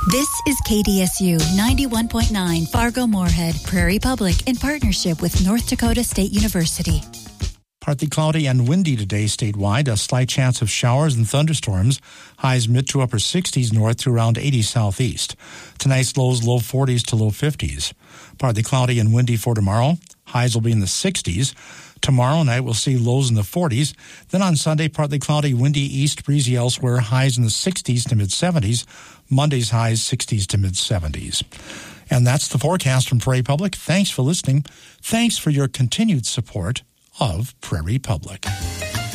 This is KDSU 91.9 Fargo-Moorhead, Prairie Public, in partnership with North Dakota State University. Partly cloudy and windy today statewide. A slight chance of showers and thunderstorms. Highs mid to upper 60s north to around 80 southeast. Tonight's lows low 40s to low 50s. Partly cloudy and windy for tomorrow. Highs will be in the 60s. Tomorrow night we'll see lows in the 40s. Then on Sunday, partly cloudy, windy east, breezy elsewhere. Highs in the 60s to mid 70s. Monday's highs 60s to mid 70s. And that's the forecast from Prairie Public. Thanks for listening. Thanks for your continued support of Prairie Public.